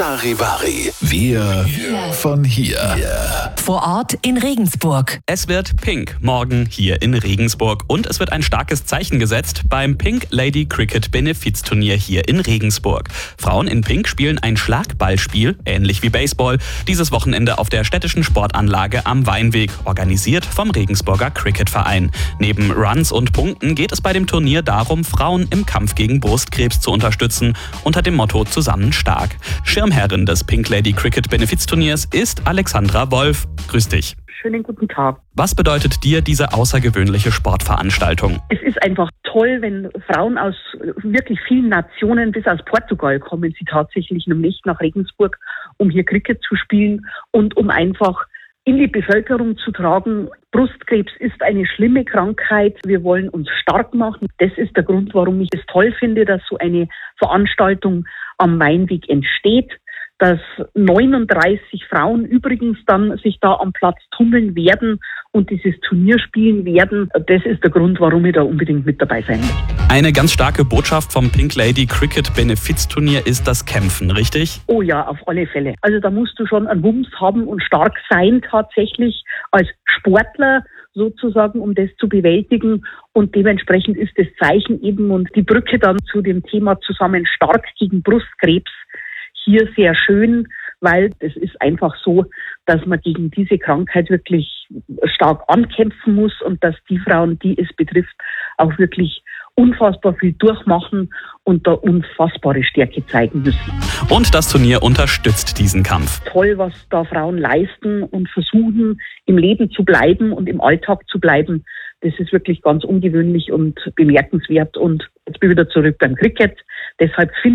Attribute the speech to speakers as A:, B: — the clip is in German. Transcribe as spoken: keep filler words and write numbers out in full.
A: Charivari. Wir von hier.
B: Vor Ort in Regensburg.
C: Es wird pink morgen hier in Regensburg und es wird ein starkes Zeichen gesetzt beim Pink Lady Cricket Benefizturnier hier in Regensburg. Frauen in Pink spielen ein Schlagballspiel, ähnlich wie Baseball, dieses Wochenende auf der städtischen Sportanlage am Weinweg, organisiert vom Regensburger Cricketverein. Neben Runs und Punkten geht es bei dem Turnier darum, Frauen im Kampf gegen Brustkrebs zu unterstützen, unter dem Motto Zusammen stark. Schirmherrin des Pink Lady Cricket Benefizturniers ist Alexandra Wolf. Grüß dich.
D: Schönen guten Tag.
C: Was bedeutet dir diese außergewöhnliche Sportveranstaltung?
D: Es ist einfach toll, wenn Frauen aus wirklich vielen Nationen, bis aus Portugal kommen sie tatsächlich nämlich nach Regensburg, um hier Cricket zu spielen und um einfach in die Bevölkerung zu tragen, Brustkrebs ist eine schlimme Krankheit. Wir wollen uns stark machen. Das ist der Grund, warum ich es toll finde, dass so eine Veranstaltung am Weinweg entsteht, dass neununddreißig Frauen übrigens dann sich da am Platz tummeln werden und dieses Turnier spielen werden. Das ist der Grund, warum ich da unbedingt mit dabei sein möchte.
C: Eine ganz starke Botschaft vom Pink Lady Cricket Benefizturnier ist das Kämpfen, richtig?
D: Oh ja, auf alle Fälle. Also da musst du schon einen Wumms haben und stark sein tatsächlich als Sportler sozusagen, um das zu bewältigen. Und dementsprechend ist das Zeichen eben und die Brücke dann zu dem Thema Zusammen stark gegen Brustkrebs hier sehr schön, weil es ist einfach so, dass man gegen diese Krankheit wirklich stark ankämpfen muss und dass die Frauen, die es betrifft, auch wirklich unfassbar viel durchmachen und da unfassbare Stärke zeigen müssen.
C: Und das Turnier unterstützt diesen Kampf.
D: Toll, was da Frauen leisten und versuchen, im Leben zu bleiben und im Alltag zu bleiben. Das ist wirklich ganz ungewöhnlich und bemerkenswert. Und jetzt bin ich wieder zurück beim Cricket. Deshalb finde